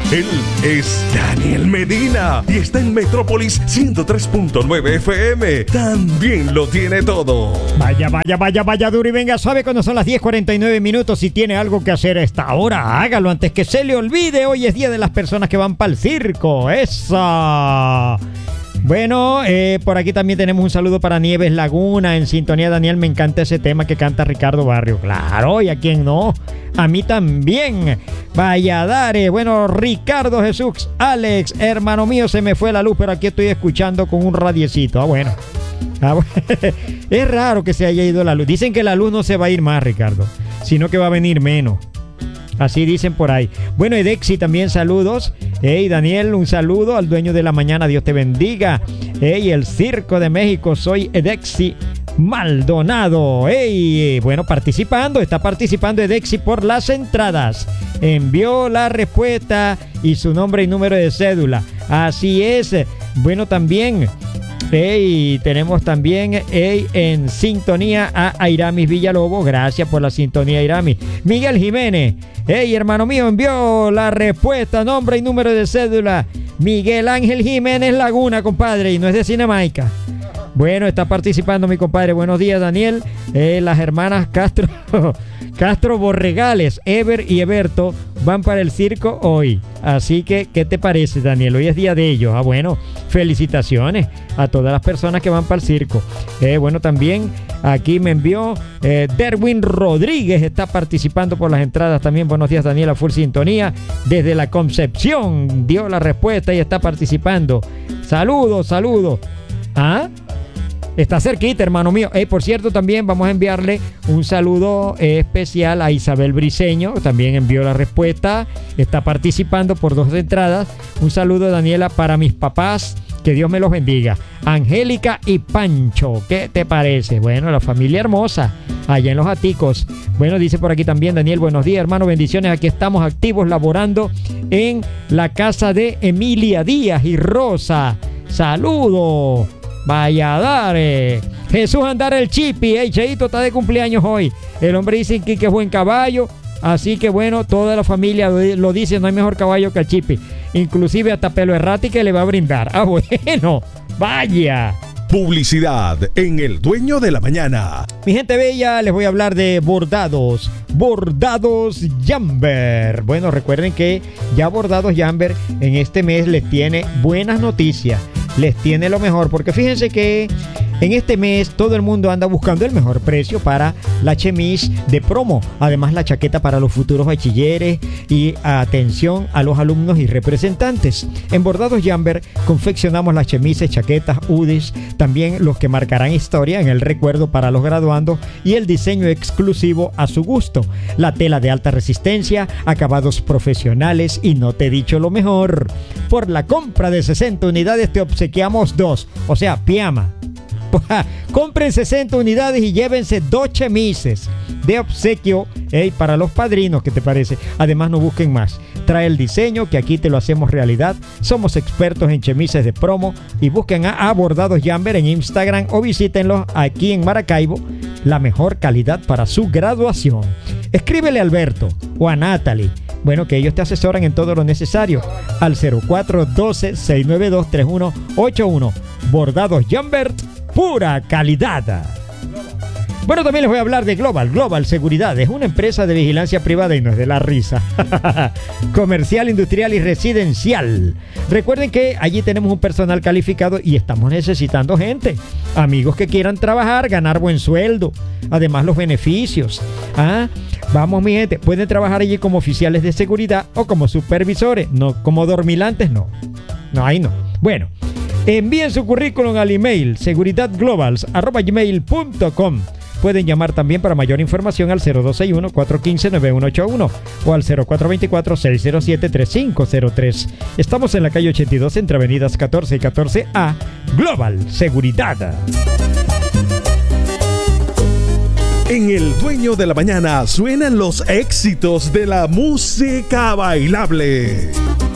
Él es Daniel Medina y está en Metrópolis 103.9 FM. También lo tiene todo. Vaya duro y venga suave cuando son las 10:49 minutos. Si tiene algo que hacer a esta hora, hágalo antes que se le olvide. Hoy es día de las personas que van para el circo. ¡Esa! Bueno, por aquí también tenemos un saludo para Nieves Laguna en sintonía. Daniel, me encanta ese tema que canta Ricardo Barrio. Claro, ¿y a quién no? A mí también. Vaya, dare. Bueno, Ricardo Jesús, Alex, hermano mío, se me fue la luz, pero aquí estoy escuchando con un radiecito. Bueno. Es raro que se haya ido la luz. Dicen que la luz no se va a ir más, Ricardo, sino que va a venir menos. Así dicen por ahí. Bueno, Edexi también saludos. Hey, Daniel, un saludo al dueño de la mañana. Dios te bendiga. Hey, el Circo de México. Soy Edexi Maldonado. Hey, bueno, está participando Edexi por las entradas. Envió la respuesta y su nombre y número de cédula. Así es. Bueno, también... Hey, tenemos también en sintonía a Airamis Villalobos. Gracias por la sintonía, Airamis. Miguel Jiménez. Hey, hermano mío, envió la respuesta, nombre y número de cédula. Miguel Ángel Jiménez Laguna, compadre, y no es de Cinemaica. Bueno, está participando mi compadre. Buenos días, Daniel. Las hermanas Castro Borregales, Ever y Eberto, van para el circo hoy. Así que, ¿qué te parece, Daniel? Hoy es día de ellos. Bueno, felicitaciones a todas las personas que van para el circo. Bueno, también aquí me envió Derwin Rodríguez, está participando por las entradas también. Buenos días, Daniel, a full sintonía. Desde la Concepción dio la respuesta y está participando. Saludos. ¿Ah? Está cerquita, hermano mío. Por cierto, también vamos a enviarle un saludo especial a Isabel Briceño. También envió la respuesta. Está participando por 2 entradas. Un saludo, Daniela, para mis papás. Que Dios me los bendiga. Angélica y Pancho. ¿Qué te parece? Bueno, la familia hermosa. Allá en Los Aticos. Bueno, dice por aquí también Daniel, buenos días, hermano, bendiciones. Aquí estamos activos laborando en la casa de Emilia Díaz y Rosa. Saludos. Vaya, dare. Jesús Andar el Chipi. Cheito está de cumpleaños hoy. El hombre dice que es buen caballo. Así que bueno, toda la familia lo dice. No hay mejor caballo que el Chipi. Inclusive hasta Pelo Errati que le va a brindar. Bueno, vaya. Publicidad en El Dueño de la Mañana. Mi gente bella, les voy a hablar de Bordados Jamber. Bueno, recuerden que ya Bordados Jamber en este mes les tiene buenas noticias. Les tiene lo mejor, porque fíjense que en este mes todo el mundo anda buscando el mejor precio para la chemise de promo. Además, la chaqueta para los futuros bachilleres y atención a los alumnos y representantes. En Bordados Jamber confeccionamos las chemises, chaquetas, hoodies, también los que marcarán historia en el recuerdo para los graduandos y el diseño exclusivo a su gusto. La tela de alta resistencia, acabados profesionales y no te he dicho lo mejor. Por la compra de 60 unidades te obsequiamos 2, o sea, pijama. Compren 60 unidades y llévense 2 chemises de obsequio para los padrinos. ¿Qué te parece? Además, no busquen más. Trae el diseño que aquí te lo hacemos realidad. Somos expertos en chemises de promo y busquen a Bordados Jamber en Instagram o visítenlos aquí en Maracaibo. La mejor calidad para su graduación. Escríbele a Alberto o a Natalie. Bueno, que ellos te asesoran en todo lo necesario al 0412-692-3181. Bordados Jamber, pura calidad. Bueno, también les voy a hablar de Global Seguridad. Es una empresa de vigilancia privada y no es de la risa. Comercial, industrial y residencial. Recuerden que allí tenemos un personal calificado y estamos necesitando gente. Amigos que quieran trabajar, ganar buen sueldo. Además, los beneficios. Vamos, mi gente. Pueden trabajar allí como oficiales de seguridad o como supervisores. No como dormilantes, no. No, ahí no. Bueno. Envíen su currículum al email seguridadglobals@gmail.com. Pueden llamar también para mayor información al 0261-415-9181 o al 0424-607-3503. Estamos en la calle 82 entre avenidas 14 y 14A. Global Seguridad. En El Dueño de la Mañana suenan los éxitos de la música bailable.